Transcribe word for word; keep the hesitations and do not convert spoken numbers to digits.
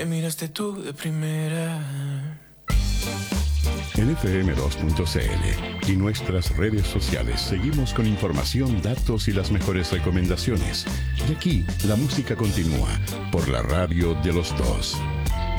Me miraste tú de primera. En F M dos punto C L y nuestras redes sociales seguimos con información, datos y las mejores recomendaciones. Y aquí la música continúa por la radio de los dos.